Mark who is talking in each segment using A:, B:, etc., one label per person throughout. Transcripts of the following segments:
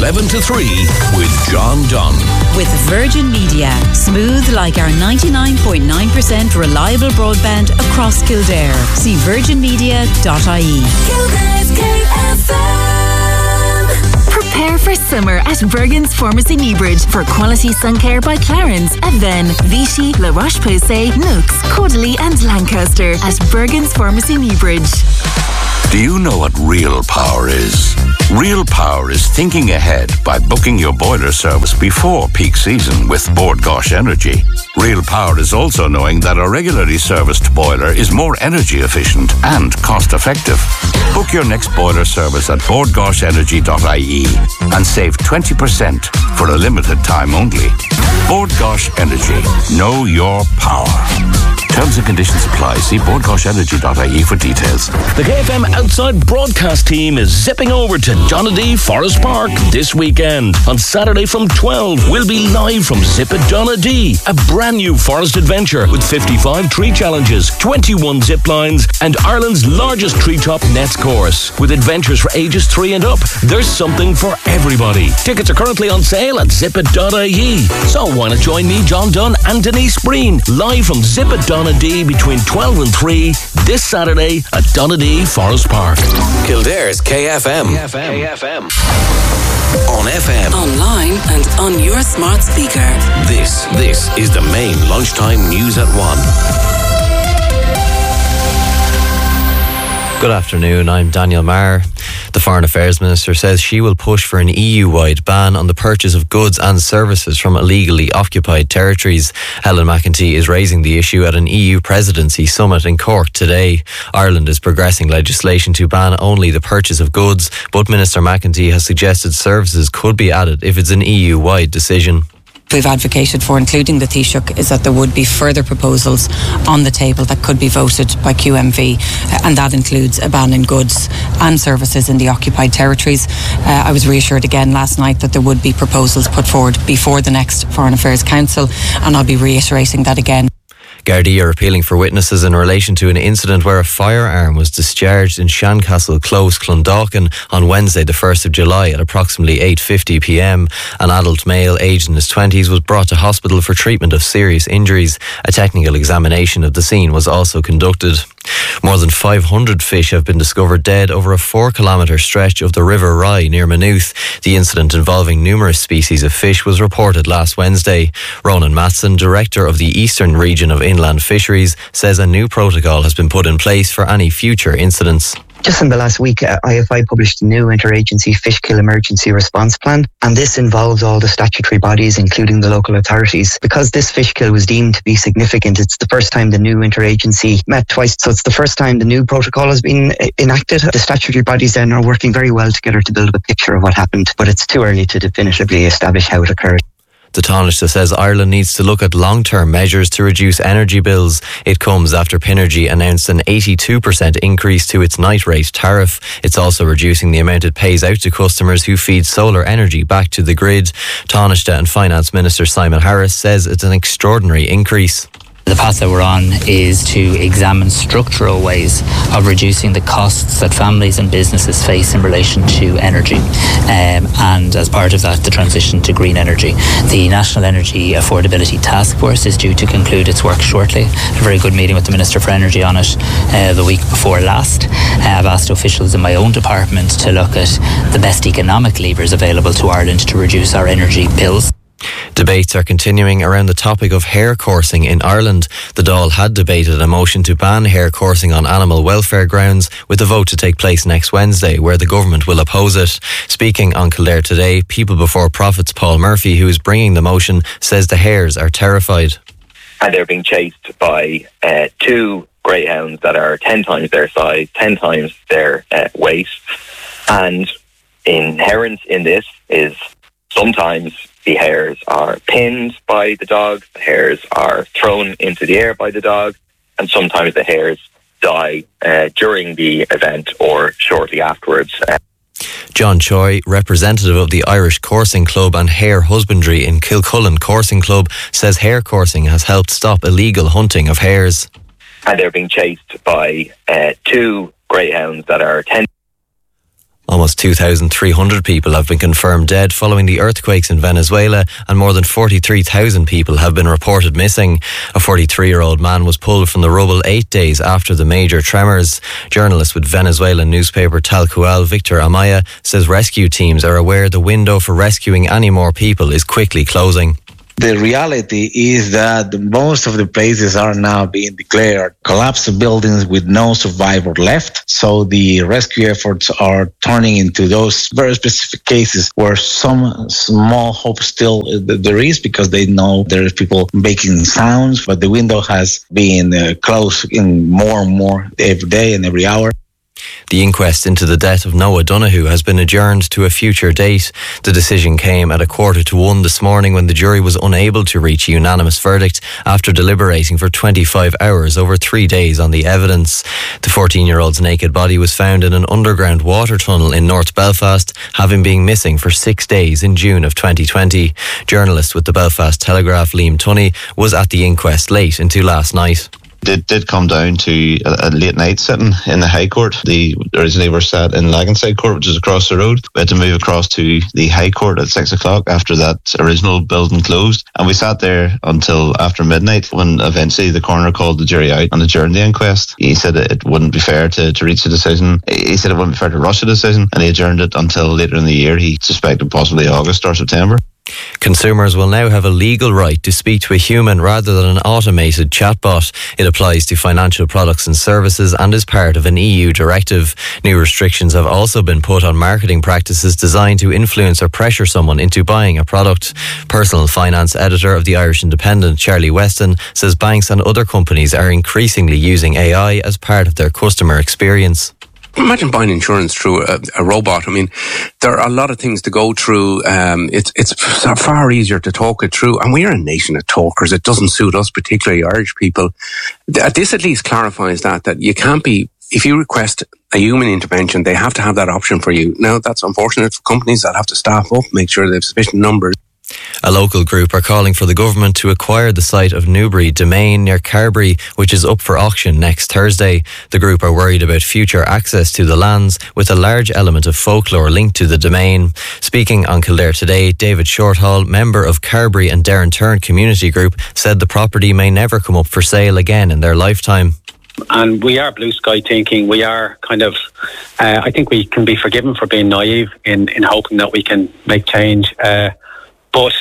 A: 11 to 3 with John Dunn.
B: With Virgin Media, smooth like our 99.9% reliable broadband across Kildare. See virginmedia.ie.
C: Kildare's KFM.
D: Prepare for summer at Bergen's Pharmacy Newbridge for quality sun care by Clarence, Aven, Vichy, La Roche-Posay, Nooks, Caudalie and Lancaster at Bergen's Pharmacy Newbridge.
A: Do you know what real power is? Real power is thinking ahead by booking your boiler service before peak season with Bord Gáis Energy. Real power is also knowing that a regularly serviced boiler is more energy efficient and cost effective. Book your next boiler service at bordgaisenergy.ie and save 20% for a limited time only. Bord Gáis Energy. Know your power. Terms and conditions apply. See bordgaisenergy.ie for details.
E: The KFM Outside Broadcast team is zipping over to Donadea Forest Park this weekend. On Saturday from 12, we'll be live from Zip at Donadea, a brand new forest adventure with 55 tree challenges, 21 zip lines, and Ireland's largest treetop nets course. With adventures for ages 3 and up, there's something for everybody. Tickets are currently on sale at zipit.ie. So why not join me, John Dunn, and Denise Breen, live from Zip at Donadea between 12 and 3 this Saturday at Donadea Forest Park.
F: Kildare's KFM. KFM. On FM.
C: Online and on your smart speaker.
F: This is the main lunchtime news at 1.
G: Good afternoon, I'm Daniel Maher. The Foreign Affairs Minister says she will push for an EU-wide ban on the purchase of goods and services from illegally occupied territories. Helen McEntee is raising the issue at an EU presidency summit in Cork today. Ireland is progressing legislation to ban only the purchase of goods, but Minister McEntee has suggested services could be added if it's an EU-wide decision.
H: We've advocated for, including the Taoiseach, is that there would be further proposals on the table that could be voted by QMV, and that includes a ban in goods and services in the occupied territories. I was reassured again last night that there would be proposals put forward before the next Foreign Affairs Council, and I'll be reiterating that again.
G: Gardaí are appealing for witnesses in relation to an incident where a firearm was discharged in Shancastle Close, Clondalkin on Wednesday the 1st of July at approximately 8:50pm. An adult male aged in his 20s was brought to hospital for treatment of serious injuries. A technical examination of the scene was also conducted. More than 500 fish have been discovered dead over a 4-kilometre stretch of the River Rye near Maynooth. The incident involving numerous species of fish was reported last Wednesday. Ronan Matson, director of the Eastern Region of Inland Fisheries, says a new protocol has been put in place for any future incidents.
I: Just in the last week, IFI published a new interagency fish kill emergency response plan, and this involves all the statutory bodies, including the local authorities. Because this fish kill was deemed to be significant, it's the first time the new interagency met twice, so it's the first time the new protocol has been enacted. The statutory bodies then are working very well together to build up a picture of what happened, but it's too early to definitively establish how it occurred.
G: The Taoiseach says Ireland needs to look at long-term measures to reduce energy bills. It comes after Pinergy announced an 82% increase to its night rate tariff. It's also reducing the amount it pays out to customers who feed solar energy back to the grid. Taoiseach and Finance Minister Simon Harris says it's an extraordinary increase.
J: The path that we're on is to examine structural ways of reducing the costs that families and businesses face in relation to energy, and as part of that, the transition to green energy. The National Energy Affordability Task Force is due to conclude its work shortly. A very good meeting with the Minister for Energy on it the week before last. I've asked officials in my own department to look at the best economic levers available to Ireland to reduce our energy bills.
G: Debates are continuing around the topic of hair coursing in Ireland. The Dáil had debated a motion to ban hair coursing on animal welfare grounds, with a vote to take place next Wednesday, where the government will oppose it. Speaking on Kildare Today, People Before Profit's Paul Murphy, who is bringing the motion, says the hares are terrified.
K: And they're being chased by 2 greyhounds that are 10 times their size, 10 times their weight. And inherent in this is sometimes the hares are pinned by the dogs, the hares are thrown into the air by the dog, and sometimes the hares die during the event or shortly afterwards.
G: John Choi, representative of the Irish Coursing Club and Hare Husbandry in Kilcullen Coursing Club, says hare coursing has helped stop illegal hunting of hares.
K: And they're being chased by 2 greyhounds that are 10.
G: Almost 2,300 people have been confirmed dead following the earthquakes in Venezuela, and more than 43,000 people have been reported missing. A 43-year-old man was pulled from the rubble 8 days after the major tremors. Journalist with Venezuelan newspaper Tal Cual, Victor Amaya, says rescue teams are aware the window for rescuing any more people is quickly closing.
L: The reality is that most of the places are now being declared collapsed buildings with no survivor left. So the rescue efforts are turning into those very specific cases where some small hope still there is, because they know there is people making sounds, but the window has been closed in more and more every day and every hour.
G: The inquest into the death of Noah Donoghue has been adjourned to a future date. The decision came at 1:45 this morning when the jury was unable to reach a unanimous verdict after deliberating for 25 hours over 3 days on the evidence. The 14-year-old's naked body was found in an underground water tunnel in North Belfast, having been missing for 6 days in June of 2020. Journalist with the Belfast Telegraph, Liam Tunney, was at the inquest late into last night.
M: It did come down to a late night sitting in the High Court. They originally were sat in Laganside Court, which is across the road. We had to move across to the High Court at 6 o'clock after that original building closed. And we sat there until after midnight when eventually the coroner called the jury out and adjourned the inquest. He said it wouldn't be fair to reach a decision. He said it wouldn't be fair to rush a decision, and he adjourned it until later in the year. He suspected possibly August or September.
G: Consumers will now have a legal right to speak to a human rather than an automated chatbot. It applies to financial products and services and is part of an EU directive. New restrictions have also been put on marketing practices designed to influence or pressure someone into buying a product. Personal finance editor of the Irish Independent, Charlie Weston, says banks and other companies are increasingly using AI as part of their customer experience.
N: Imagine buying insurance through a robot. I mean, there are a lot of things to go through. It's far easier to talk it through. And we're a nation of talkers. It doesn't suit us, particularly Irish people. This at least clarifies that you can't be, if you request a human intervention, they have to have that option for you. Now, that's unfortunate for companies that have to staff up, make sure they have sufficient numbers.
G: A local group are calling for the government to acquire the site of Newbury Domain near Carbery, which is up for auction next Thursday. The group are worried about future access to the lands, with a large element of folklore linked to the domain. Speaking on Kildare Today, David Shorthall, member of Carbery and Derrynturn Community Group, said the property may never come up for sale again in their lifetime.
O: And we are blue sky thinking. We are kind of, I think we can be forgiven for being naive in hoping that we can make change. But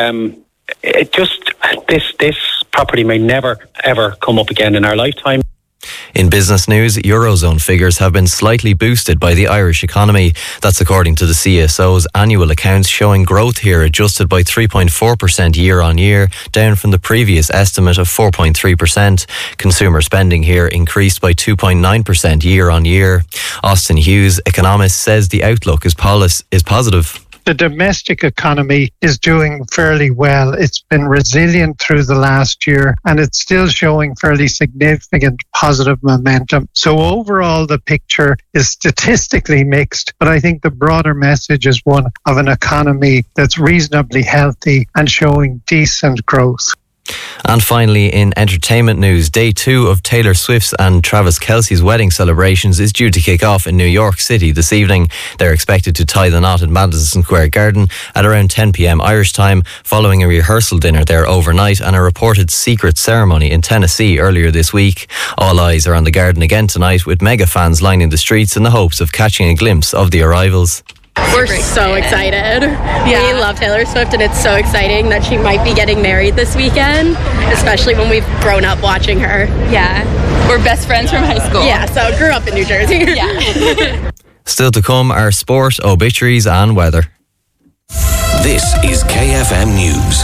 O: it just this property may never ever come up again in our lifetime.
G: In business news, Eurozone figures have been slightly boosted by the Irish economy. That's according to the CSO's annual accounts, showing growth here adjusted by 3.4% year on year, down from the previous estimate of 4.3%. Consumer spending here increased by 2.9% year on year. Austin Hughes, economist, says the outlook is positive.
P: The domestic economy is doing fairly well. It's been resilient through the last year, and it's still showing fairly significant positive momentum. So overall, the picture is statistically mixed, but I think the broader message is one of an economy that's reasonably healthy and showing decent growth.
G: And finally, in entertainment news, day 2 of Taylor Swift's and Travis Kelce's wedding celebrations is due to kick off in New York City this evening. They're expected to tie the knot at Madison Square Garden at around 10 p.m. Irish time, following a rehearsal dinner there overnight and a reported secret ceremony in Tennessee earlier this week. All eyes are on the Garden again tonight, with mega fans lining the streets in the hopes of catching a glimpse of the arrivals.
Q: We're so excited. We love Taylor Swift, and it's so exciting that she might be getting married this weekend, especially when we've grown up watching her.
R: Yeah. We're best friends from high school.
Q: Yeah, so grew up in New Jersey.
R: Yeah.
G: Still to come are sport, obituaries and weather.
F: This is KFM News.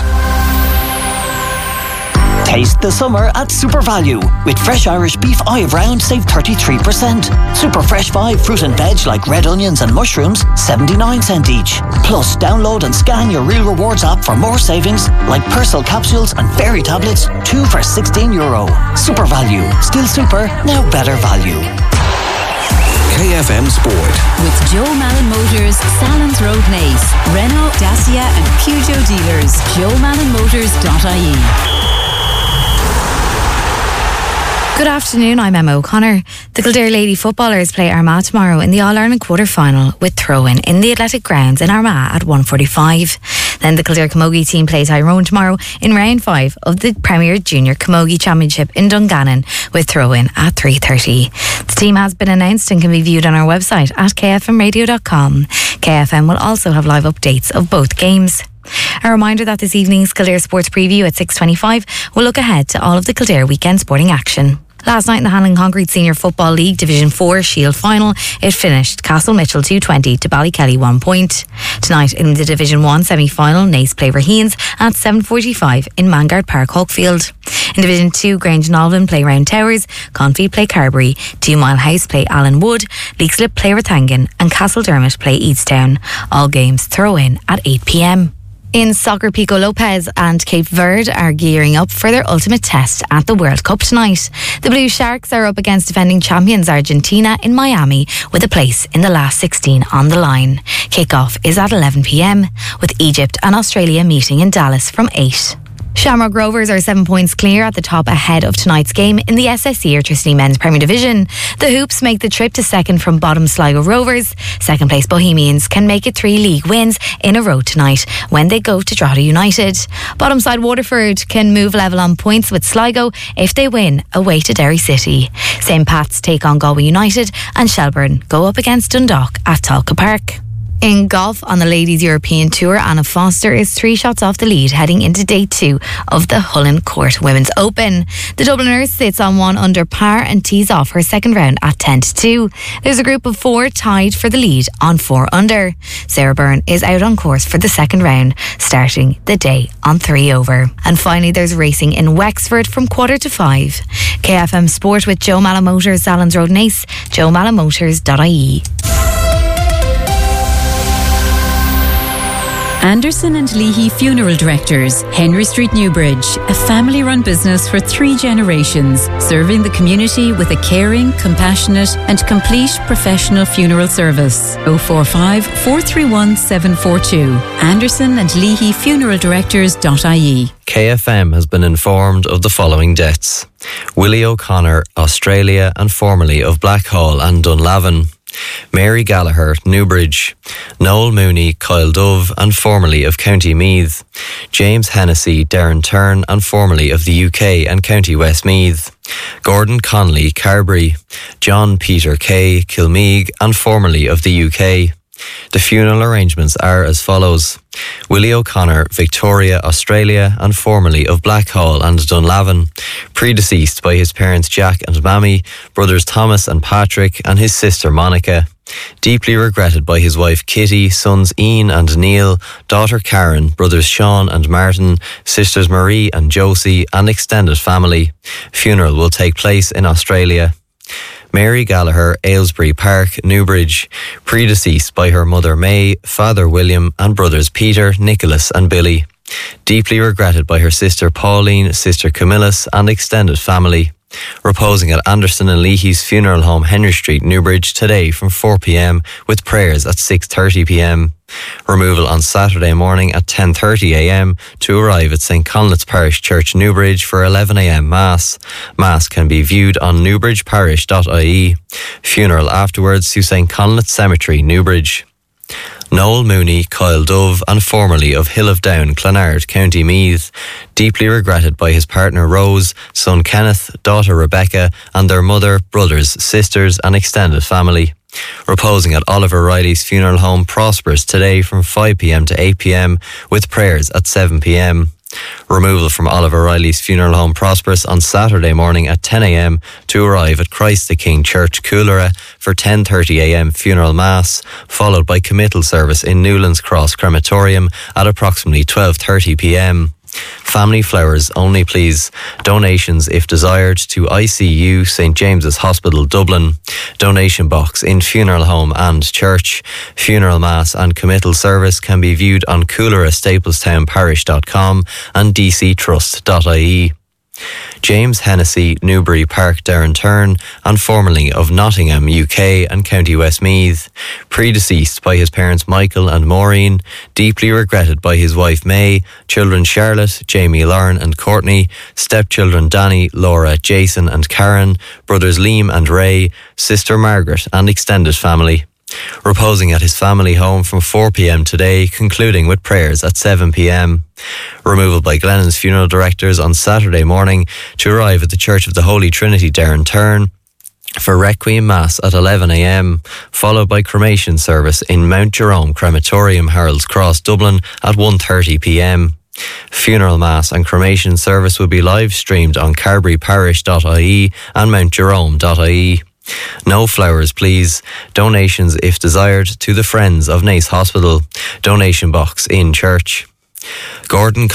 S: Taste the summer at Super Value. With fresh Irish beef Olive Round, save 33%. Super Fresh 5 fruit and veg like red onions and mushrooms, 79 cents each. Plus, download and scan your Real Rewards app for more savings like Persil capsules and fairy tablets, 2 for €16. Super Value. Still super, now better value.
F: KFM Sport.
B: With Joe Malin Motors, Salons Road Naas, Renault, Dacia and Peugeot dealers. JoeMallinMotors.ie.
T: Good afternoon, I'm Emma O'Connor. The Kildare Lady footballers play Armagh tomorrow in the All-Ireland quarter-final with throw-in in the Athletic Grounds in Armagh at 1:45. Then the Kildare Camogie team play Tyrone tomorrow in round 5 of the Premier Junior Camogie Championship in Dungannon with throw-in at 3:30. The team has been announced and can be viewed on our website at kfmradio.com. KFM will also have live updates of both games. A reminder that this evening's Kildare Sports Preview at 6:25 will look ahead to all of the Kildare weekend sporting action. Last night in the Hanlon Concrete Senior Football League Division 4 Shield Final, it finished Castle Mitchell 220 to Ballykelly 1 point. Tonight in the Division 1 semi-final, Naas play Raheens at 7:45 in Mangard Park, Hawkfield. In Division 2, Grange and Alvin play Round Towers, Confeed play Carberry, 2 Mile House play Allen Wood, Leixlip play Rathangan and Castledermot play Eadstown. All games throw in at 8 p.m. In soccer, Pico Lopez and Cape Verde are gearing up for their ultimate test at the World Cup tonight. The Blue Sharks are up against defending champions Argentina in Miami with a place in the last 16 on the line. Kick-off is at 11 p.m, with Egypt and Australia meeting in Dallas from 8. Shamrock Rovers are 7 points clear at the top ahead of tonight's game in the SSE Airtricity Men's Premier Division. The Hoops make the trip to second from bottom Sligo Rovers. Second place Bohemians can make it 3 league wins in a row tonight when they go to Drogheda United. Bottom side Waterford can move level on points with Sligo if they win away to Derry City. St Pat's take on Galway United and Shelburne go up against Dundalk at Talca Park. In golf, on the Ladies European Tour, Anna Foster is 3 shots off the lead heading into day 2 of the Hullen Court Women's Open. The Dubliner sits on 1 under par and tees off her second round at 10-2. There's a group of 4 tied for the lead on 4 under. Sarah Byrne is out on course for the second round, starting the day on 3 over. And finally, there's racing in Wexford from 4:45. KFM Sport with Joe Malla Motors, Salons Road, Naas, joemallamotors.ie.
B: Anderson and Leahy Funeral Directors, Henry Street, Newbridge, a family-run business for 3 generations, serving the community with a caring, compassionate and complete professional funeral service. 045 431 742. Anderson and Leahy Funeral Directors.ie.
G: KFM has been informed of the following deaths: Willie O'Connor, Australia and formerly of Blackhall and Dunlavin; Mary Gallagher, Newbridge; Noel Mooney, Kyle Dove and formerly of County Meath; James Hennessy, Darren Turn and formerly of the UK and County Westmeath; Gordon Conley, Carberry; John Peter Kay, Kilmeague and formerly of the UK. The funeral arrangements are as follows: Willie O'Connor, Victoria, Australia and formerly of Blackhall and Dunlavin, predeceased by his parents Jack and Mammy, brothers Thomas and Patrick and his sister Monica. Deeply regretted by his wife Kitty, sons Ian and Neil, daughter Karen, brothers Sean and Martin, sisters Marie and Josie and extended family. Funeral will take place in Australia. Mary Gallagher, Aylesbury Park, Newbridge, predeceased by her mother May, father William and brothers Peter, Nicholas and Billy. Deeply regretted by her sister Pauline, sister Camillus and extended family. Reposing at Anderson and Leahy's funeral home, Henry Street, Newbridge, today from 4 p.m, with prayers at 6:30 p.m. Removal on Saturday morning at 10:30 a.m. to arrive at St. Conleth's Parish Church, Newbridge for 11 a.m. Mass. Mass can be viewed on newbridgeparish.ie. Funeral afterwards to St. Conleth's Cemetery, Newbridge. Noel Mooney, Kyle Dove and formerly of Hill of Down, Clonard, County Meath, deeply regretted by his partner Rose, son Kenneth, daughter Rebecca and their mother, brothers, sisters and extended family. Reposing at Oliver Riley's funeral home, Prosperous, today from 5 p.m. to 8 p.m. with prayers at 7 p.m. Removal from Oliver Riley's funeral home, Prosperous, on Saturday morning at 10 a.m. to arrive at Christ the King Church, Coolera for 10:30 a.m. funeral mass, followed by committal service in Newlands Cross Crematorium at approximately 12:30 p.m. Family flowers only, please. Donations, if desired, to ICU St James's Hospital, Dublin. Donation box in funeral home and church. Funeral mass and committal service can be viewed on CoolerStaplestownParish.com and dctrust.ie. James Hennessy, Newbury Park, Downturn, and formerly of Nottingham, UK and County Westmeath. Predeceased by his parents Michael and Maureen, deeply regretted by his wife May, children Charlotte, Jamie, Lauren and Courtney, stepchildren Danny, Laura, Jason and Karen, brothers Liam and Ray, sister Margaret and extended family. Reposing at his family home from 4 p.m. today, concluding with prayers at 7 p.m. Removal by Glennon's funeral directors on Saturday morning to arrive at the Church of the Holy Trinity, Downturn, for Requiem Mass at 11 a.m, followed by cremation service in Mount Jerome Crematorium, Harold's Cross, Dublin at 1:30 p.m. Funeral Mass and cremation service will be live streamed on carberryparish.ie and mountjerome.ie. No flowers, please. Donations, if desired, to the Friends of Naas Hospital. Donation box in church. Gordon